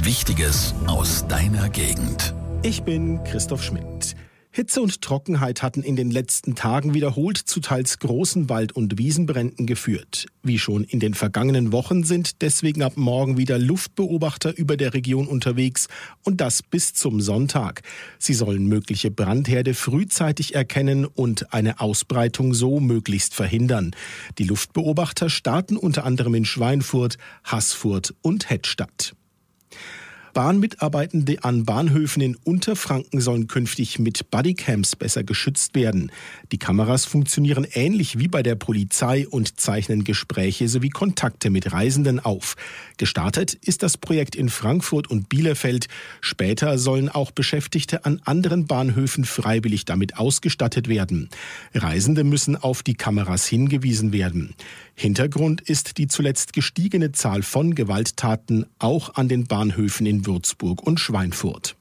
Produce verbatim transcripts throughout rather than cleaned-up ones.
Wichtiges aus deiner Gegend. Ich bin Christoph Schmidt. Hitze und Trockenheit hatten in den letzten Tagen wiederholt zu teils großen Wald- und Wiesenbränden geführt. Wie schon in den vergangenen Wochen sind deswegen ab morgen wieder Luftbeobachter über der Region unterwegs und das bis zum Sonntag. Sie sollen mögliche Brandherde frühzeitig erkennen und eine Ausbreitung so möglichst verhindern. Die Luftbeobachter starten unter anderem in Schweinfurt, Haßfurt und Hettstadt. Bahnmitarbeitende an Bahnhöfen in Unterfranken sollen künftig mit Bodycams besser geschützt werden. Die Kameras funktionieren ähnlich wie bei der Polizei und zeichnen Gespräche sowie Kontakte mit Reisenden auf. Gestartet ist das Projekt in Frankfurt und Bielefeld. Später sollen auch Beschäftigte an anderen Bahnhöfen freiwillig damit ausgestattet werden. Reisende müssen auf die Kameras hingewiesen werden. Hintergrund ist die zuletzt gestiegene Zahl von Gewalttaten auch an den Bahnhöfen in Würzburg und Schweinfurt.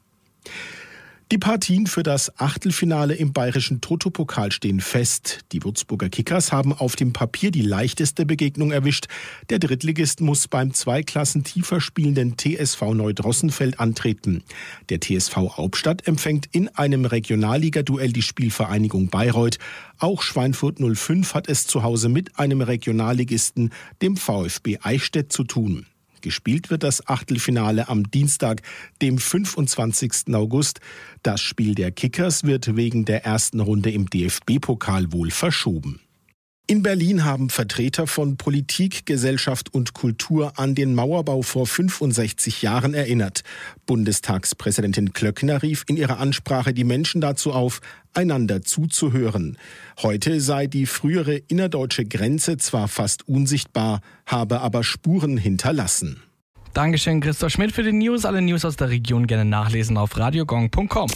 Die Partien für das Achtelfinale im bayerischen Toto-Pokal stehen fest. Die Würzburger Kickers haben auf dem Papier die leichteste Begegnung erwischt. Der Drittligist muss beim zwei Klassen tiefer spielenden T S V Neudrossenfeld antreten. Der T S V Hauptstadt empfängt in einem Regionalliga-Duell die Spielvereinigung Bayreuth. Auch Schweinfurt null fünf hat es zu Hause mit einem Regionalligisten, dem VfB Eichstätt, zu tun. Gespielt wird das Achtelfinale am Dienstag, dem fünfundzwanzigsten August. Das Spiel der Kickers wird wegen der ersten Runde im D F B-Pokal wohl verschoben. In Berlin haben Vertreter von Politik, Gesellschaft und Kultur an den Mauerbau vor fünfundsechzig Jahren erinnert. Bundestagspräsidentin Klöckner rief in ihrer Ansprache die Menschen dazu auf, einander zuzuhören. Heute sei die frühere innerdeutsche Grenze zwar fast unsichtbar, habe aber Spuren hinterlassen. Dankeschön, Christoph Schmidt, für die News. Alle News aus der Region gerne nachlesen auf radiogong punkt com.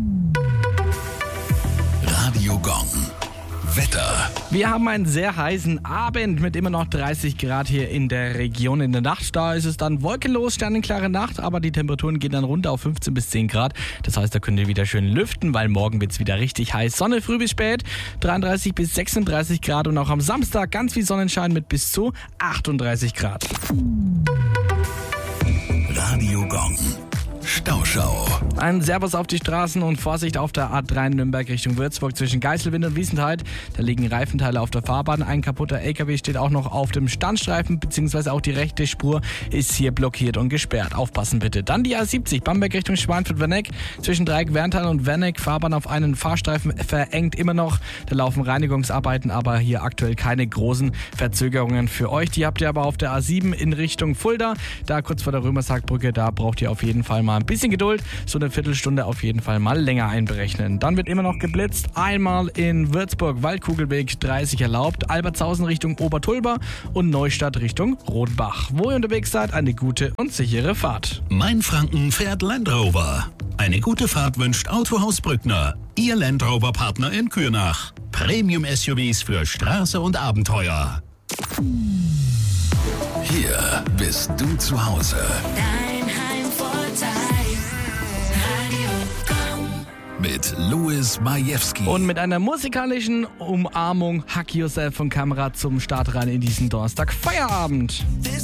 Radio Gong. Wetter. Wir haben einen sehr heißen Abend mit immer noch dreißig Grad hier in der Region. In der Nacht, da ist es dann wolkenlos, sternenklare Nacht, aber die Temperaturen gehen dann runter auf fünfzehn bis zehn Grad. Das heißt, da könnt ihr wieder schön lüften, weil morgen wird es wieder richtig heiß. Sonne früh bis spät, dreiunddreißig bis sechsunddreißig Grad und auch am Samstag ganz viel Sonnenschein mit bis zu achtunddreißig Grad. Radio Gong. Stauschau. Ein Servus auf die Straßen und Vorsicht auf der A drei Nürnberg Richtung Würzburg zwischen Geiselwind und Wiesenthal. Da liegen Reifenteile auf der Fahrbahn. Ein kaputter L K W steht auch noch auf dem Standstreifen, beziehungsweise auch die rechte Spur ist hier blockiert und gesperrt. Aufpassen bitte. Dann die A siebzig, Bamberg Richtung Schweinfurt-Werneck. Zwischen Dreieck-Werntal und Werneck, Fahrbahn auf einen Fahrstreifen verengt immer noch. Da laufen Reinigungsarbeiten, aber hier aktuell keine großen Verzögerungen für euch. Die habt ihr aber auf der A sieben in Richtung Fulda. Da kurz vor der Römersargbrücke, da braucht ihr auf jeden Fall mal ein bisschen Geduld, so eine Viertelstunde auf jeden Fall mal länger einberechnen. Dann wird immer noch geblitzt, einmal in Würzburg, Waldkugelweg dreißig erlaubt, Albertshausen Richtung Obertulba und Neustadt Richtung Rodenbach. Wo ihr unterwegs seid, eine gute und sichere Fahrt. Mainfranken fährt Land Rover. Eine gute Fahrt wünscht Autohaus Brückner. Ihr Land Rover Partner in Kürnach. Premium-S U Vs für Straße und Abenteuer. Hier bist du zu Hause. Mit Louis Majewski. Und mit einer musikalischen Umarmung Hack Yourself von Kamera zum Start rein in diesen Donnerstag Feierabend.